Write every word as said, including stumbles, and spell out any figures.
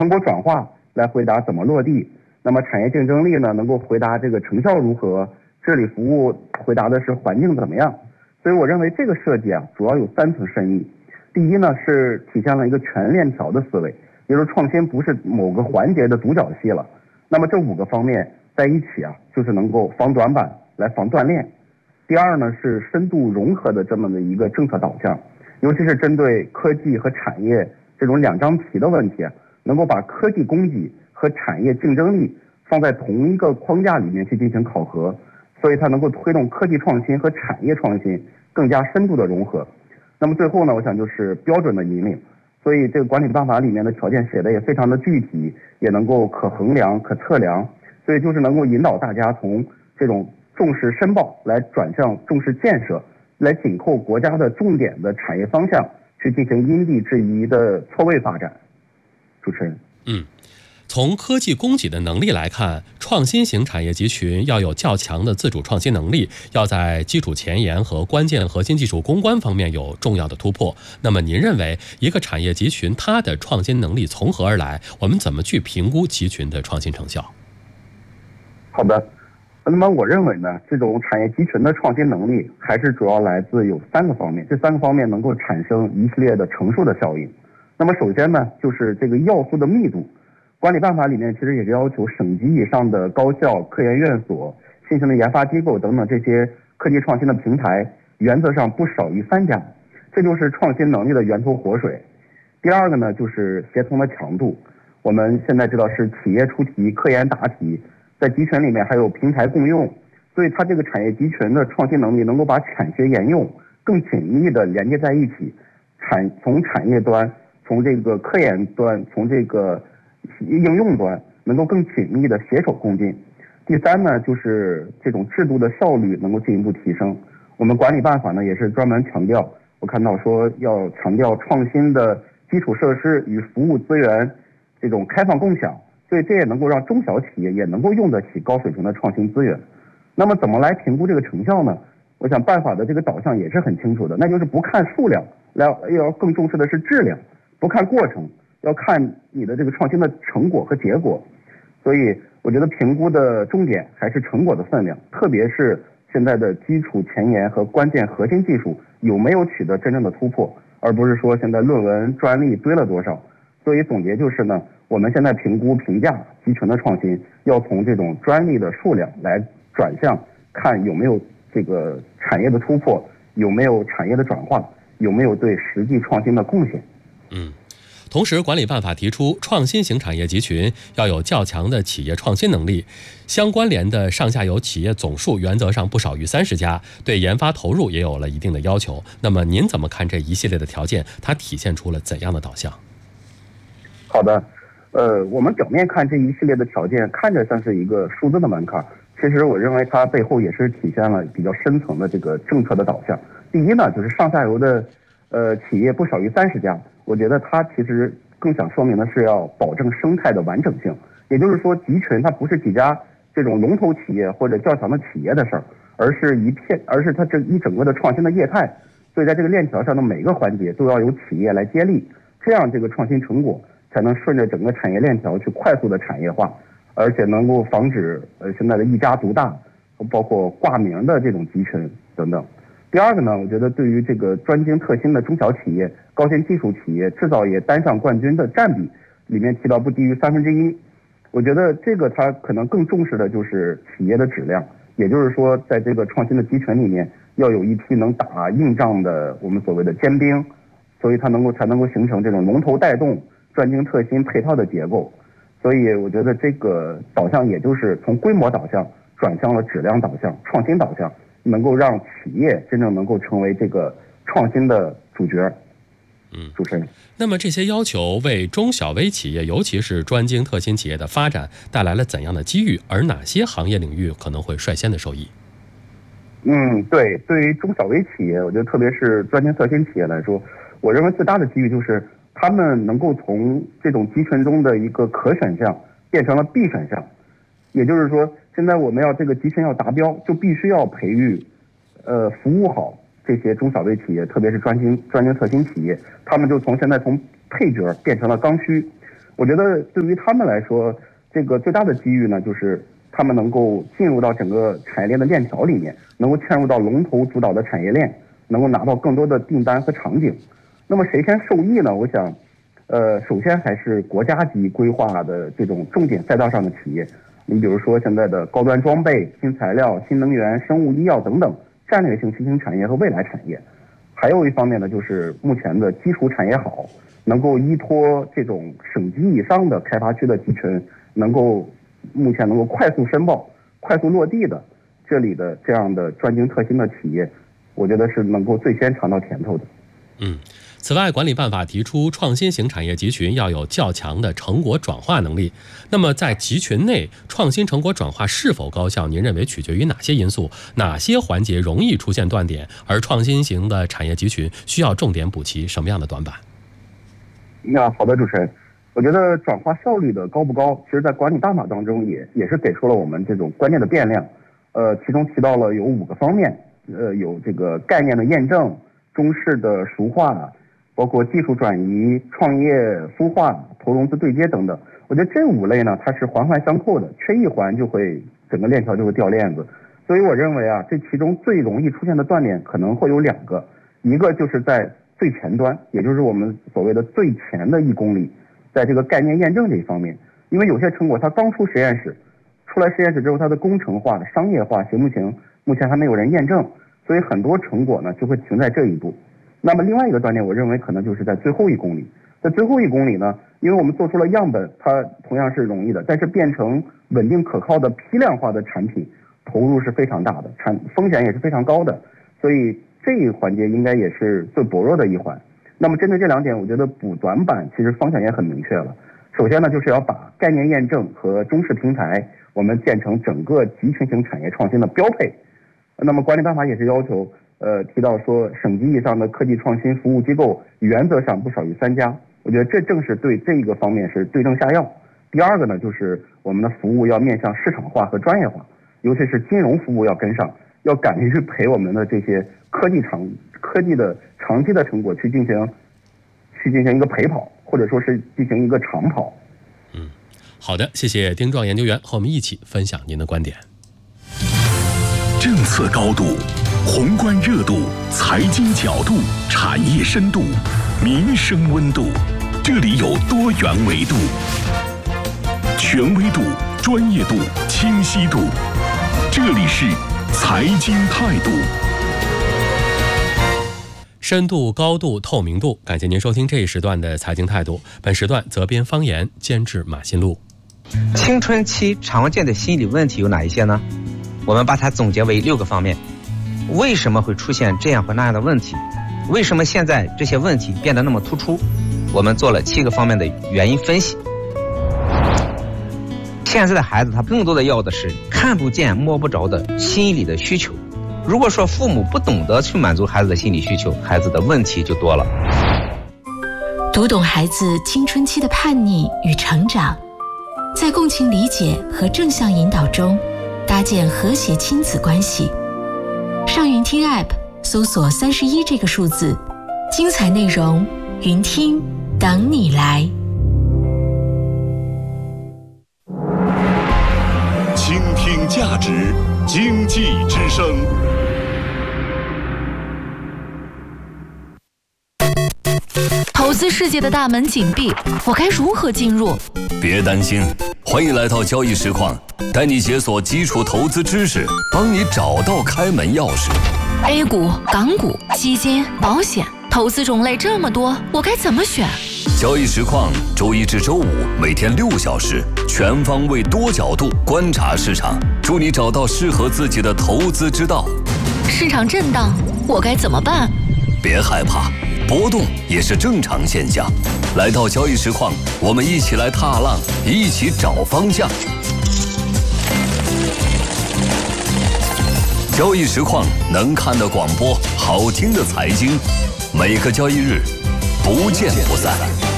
成果转化来回答怎么落地。那么产业竞争力呢，能够回答这个成效如何；治理服务回答的是环境怎么样。所以我认为这个设计啊，主要有三层深意。第一呢，是体现了一个全链条的思维，也就是创新不是某个环节的独角戏了。那么这五个方面在一起啊，就是能够防短板来防断链。第二呢，是深度融合的这么的一个政策导向，尤其是针对科技和产业这种两张皮的问题，能够把科技供给和产业竞争力放在同一个框架里面去进行考核，所以它能够推动科技创新和产业创新更加深度的融合。那么最后呢，我想就是标准的引领，所以这个管理办法里面的条件写的也非常的具体，也能够可衡量、可测量，所以就是能够引导大家从这种重视申报来转向重视建设，来紧扣国家的重点的产业方向，去进行因地制宜的错位发展。主持人， 嗯。从科技供给的能力来看，创新型产业集群要有较强的自主创新能力，要在基础前沿和关键核心技术攻关方面有重要的突破。那么您认为一个产业集群它的创新能力从何而来？我们怎么去评估集群的创新成效？ 好的，那么我认为呢，这种产业集群的创新能力还是主要来自有三个方面，这三个方面能够产生一系列的乘数的效应。那么首先呢，就是这个要素的密度。管理办法里面其实也是要求省级以上的高校、科研院所、新型的研发机构等等这些科技创新的平台，原则上不少于三家，这就是创新能力的源头活水。第二个呢，就是协同的强度。我们现在知道是企业出题、科研答题，在集群里面还有平台共用，所以它这个产业集群的创新能力能够把产学研用更紧密的连接在一起，产从产业端、从这个科研端、从这个应用端能够更紧密的携手共进。第三呢，就是这种制度的效率能够进一步提升。我们管理办法呢也是专门强调，我看到说要强调创新的基础设施与服务资源这种开放共享，所以这也能够让中小企业也能够用得起高水平的创新资源。那么怎么来评估这个成效呢？我想办法的这个导向也是很清楚的，那就是不看数量，来要更重视的是质量，不看过程，要看你的这个创新的成果和结果。所以我觉得评估的重点还是成果的分量，特别是现在的基础前沿和关键核心技术有没有取得真正的突破，而不是说现在论文专利堆了多少。所以总结就是呢，我们现在评估评价集群的创新，要从这种专利的数量来转向看有没有这个产业的突破，有没有产业的转化，有没有对实际创新的贡献。 嗯。同时，管理办法提出，创新型产业集群要有较强的企业创新能力，相关联的上下游企业总数原则上不少于三十家，对研发投入也有了一定的要求。那么您怎么看这一系列的条件？它体现出了怎样的导向？ 好的，呃，我们表面看这一系列的条件，看着像是一个数字的门槛，其实我认为它背后也是体现了比较深层的这个政策的导向。第一呢，就是上下游的呃企业不少于三十家。我觉得它其实更想说明的是要保证生态的完整性，也就是说集群它不是几家这种龙头企业或者较强的企业的事儿，而是一片，而是它这一整个的创新的业态。所以在这个链条上的每个环节都要有企业来接力，这样这个创新成果才能顺着整个产业链条去快速的产业化，而且能够防止呃现在的一家独大，包括挂名的这种集群等等。第二个呢，我觉得对于这个专精特新的中小企业、高新技术企业、制造业单项冠军的占比，里面提到不低于三分之一。我觉得这个它可能更重视的就是企业的质量，也就是说，在这个创新的集群里面，要有一批能打硬仗的我们所谓的尖兵，所以它能够才能够形成这种龙头带动、专精特新配套的结构。所以我觉得这个导向也就是从规模导向转向了质量导向、创新导向。能够让企业真正能够成为这个创新的主角。 嗯， 主持人。 那么这些要求为中小微企业，尤其是专精特新企业的发展带来了怎样的机遇？而哪些行业领域可能会率先的受益？ 嗯，对，对于中小微企业，我觉得特别是专精特新企业来说，我认为最大的机遇就是他们能够从这种集群中的一个可选项变成了必选项。也就是说，现在我们要这个集群要达标，就必须要培育，呃，服务好这些中小微企业，特别是专精专精特新企业，他们就从现在从配角变成了刚需。 我觉得对于他们来说，这个最大的机遇呢，就是他们能够进入到整个产业链的链条里面，能够嵌入到龙头主导的产业链，能够拿到更多的订单和场景。那么谁先受益呢？我想，呃，首先还是国家级规划的这种重点赛道上的企业。你比如说现在的高端装备、新材料、新能源、生物医药等等战略性新兴产业和未来产业。还有一方面呢，就是目前的基础产业好，能够依托这种省级以上的开发区的集群，能够目前能够快速申报、快速落地的这里的这样的专精特新的企业，我觉得是能够最先尝到甜头的。 嗯，此外，管理办法提出，创新型产业集群要有较强的成果转化能力。那么，在集群内，创新成果转化是否高效，您认为取决于哪些因素？哪些环节容易出现断点？而创新型的产业集群需要重点补齐什么样的短板？ 那好的，主持人，我觉得转化效率的高不高，其实在管理大码当中也也是给出了我们这种关键的变量。呃，其中提到了有五个方面，呃，有这个概念的验证。中式的熟化，包括技术转移、创业孵化、投融资对接等等。我觉得这五类呢，它是环环相扣的，缺一环就会整个链条就会掉链子。所以我认为啊，这其中最容易出现的断点可能会有两个，一个就是在最前端，也就是我们所谓的最前的一公里，在这个概念验证这一方面，因为有些成果它刚出实验室，出来实验室之后，它的工程化、商业化行不行，目前还没有人验证。所以很多成果呢就会停在这一步。那么另外一个断点，我认为可能就是在最后一公里。在最后一公里呢，因为我们做出了样本，它同样是容易的，但是变成稳定可靠的批量化的产品，投入是非常大的，产风险也是非常高的。所以这一环节应该也是最薄弱的一环。那么针对这两点，我觉得补短板其实方向也很明确了。首先呢，就是要把概念验证和中式平台，我们建成整个集群型产业创新的标配。那么管理办法也是要求，呃，提到说省级以上的科技创新服务机构原则上不少于三家。我觉得这正是对这个方面是对症下药。第二个呢，就是我们的服务要面向市场化和专业化，尤其是金融服务要跟上，要敢于去陪我们的这些科技长科技的长期的成果去进行去进行一个陪跑，或者说是进行一个长跑。 嗯，好的，谢谢丁壮研究员和我们一起分享您的观点。 政策高度、宏观热度、财经角度、产业深度、民生温度，这里有多元维度，权威度、专业度、清晰度，这里是财经态度。 深度、高度、透明度，感谢您收听这一时段的财经态度。本时段责编方言，监制马新路。 青春期常见的心理问题有哪一些呢？我们把它总结为六个方面。为什么会出现这样或那样的问题？为什么现在这些问题变得那么突出？我们做了七个方面的原因分析。现在的孩子他更多的要的是看不见摸不着的心理的需求。如果说父母不懂得去满足孩子的心理需求，孩子的问题就多了。 读懂孩子青春期的叛逆与成长，在共情理解和正向引导中搭建和谐亲子关系。上云听 App 搜索三十一这个数字，精彩内容云听等你来。 倾听价值，经济之声。 投资世界的大门紧闭，我该如何进入？ 别担心，欢迎来到交易实况，带你解锁基础投资知识，帮你找到开门钥匙。 A 股、港股、基金、保险，投资种类这么多，我该怎么选？ 交易实况周一至周五每天六小时，全方位多角度观察市场，助你找到适合自己的投资之道。 市场震荡，我该怎么办？ 别害怕，波动也是正常现象。来到交易实况，我们一起来踏浪，一起找方向。交易实况能看的广播，好听的财经，每个交易日不见不散。